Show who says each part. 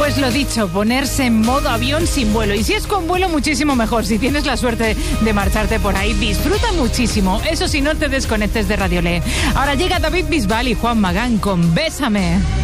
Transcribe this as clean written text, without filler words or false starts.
Speaker 1: Pues lo dicho, ponerse en modo avión sin vuelo. Y si es con vuelo, muchísimo mejor. Si tienes la suerte de marcharte por ahí, disfruta muchísimo. Eso sí, no te desconectes de Radio Le. Ahora llega David Bisbal y Juan Magán con Bésame.